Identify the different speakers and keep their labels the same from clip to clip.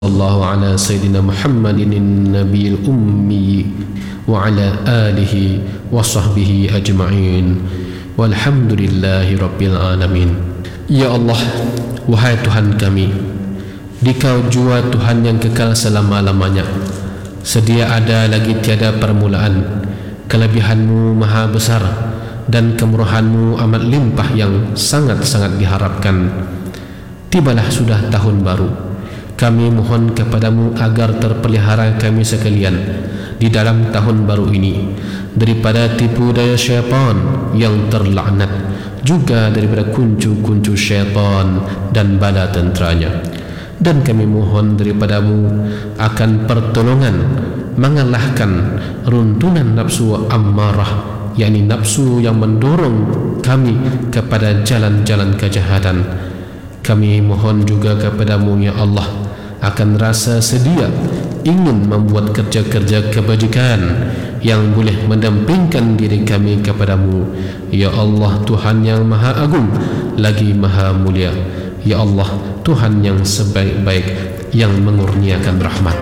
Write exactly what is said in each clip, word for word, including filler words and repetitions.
Speaker 1: الله على سيدنا محمد النبي الأمي وعلى آله وصحبه أجمعين والحمد لله رب العالمين. Ya Allah, wahai Tuhan kami, Dikau jua Tuhan yang kekal selama-lamanya. Sedia ada lagi tiada permulaan. Kelebihan-Mu maha besar dan kemurahan-Mu amat limpah yang sangat-sangat diharapkan. Tibalah sudah tahun baru. Kami mohon kepadamu agar terpelihara kami sekalian di dalam tahun baru ini daripada tipu daya syaitan yang terlaknat, juga daripada kuncu-kuncu syaitan dan bala tenteranya. Dan kami mohon daripadamu akan pertolongan mengalahkan runtunan nafsu ammarah, yakni nafsu yang mendorong kami kepada jalan-jalan kejahatan. Kami mohon juga kepadamu, ya Allah, akan rasa sedia ingin membuat kerja-kerja kebajikan yang boleh mendampingkan diri kami kepadamu, ya Allah, Tuhan yang maha agung lagi maha mulia. Ya Allah, Tuhan yang sebaik-baik yang mengurniakan rahmat.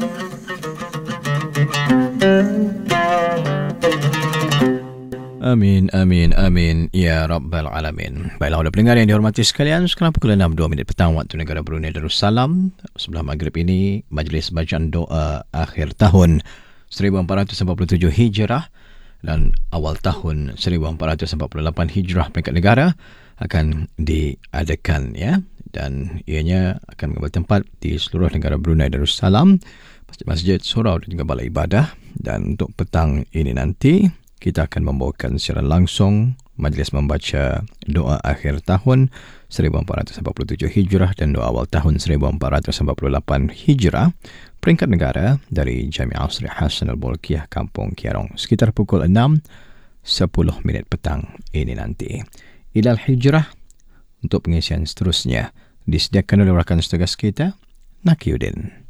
Speaker 2: Amin, amin, amin, ya Rabbal Alamin. Baiklah, para pendengar yang dihormati sekalian, sekarang pukul enam dua minit petang waktu negara Brunei Darussalam. Sebelah maghrib ini, majlis bacaan doa akhir tahun seribu empat ratus empat puluh tujuh Hijrah dan awal tahun seribu empat ratus empat puluh lapan Hijrah peringkat negara akan diadakan, ya. Dan ianya akan mengambil tempat di seluruh negara Brunei Darussalam, masjid-masjid, surau dan juga balai ibadah. Dan untuk petang ini nanti, kita akan membawakan secara langsung majlis membaca doa akhir tahun seribu empat ratus empat puluh tujuh Hijrah dan doa awal tahun seribu empat ratus empat puluh lapan Hijrah peringkat negara dari Jami'ah Sri Hasan Al-Bolkiah Kampung Kiarong sekitar pukul enam sepuluh minit petang ini nanti. Ilal Hijrah untuk pengisian seterusnya disediakan oleh rakan setugas kita, Nakiuddin.